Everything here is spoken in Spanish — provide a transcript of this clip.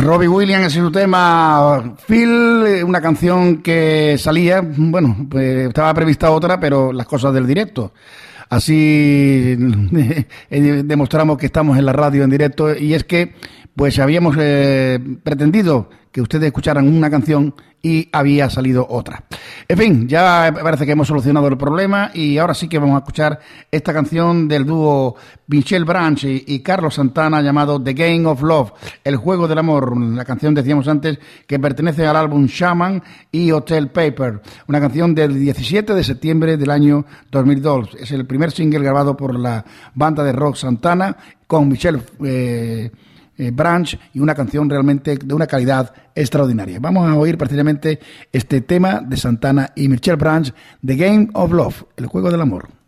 Robbie Williams y su tema Phil, una canción que salía, bueno, pues estaba prevista otra, pero las cosas del directo. Así demostramos que estamos en la radio en directo, y es que pues habíamos pretendido que ustedes escucharan una canción y había salido otra. En fin, ya parece que hemos solucionado el problema y ahora sí que vamos a escuchar esta canción del dúo Michel Branch y Carlos Santana, llamado The Game of Love, el juego del amor. La canción, decíamos antes, que pertenece al álbum Shaman y Hotel Paper, una canción del 17 de septiembre del año 2002. Es el primer single grabado por la banda de rock Santana con Michel Branch, y una canción realmente de una calidad extraordinaria. Vamos a oír precisamente este tema de Santana y Michel Branch, The Game of Love, el juego del amor.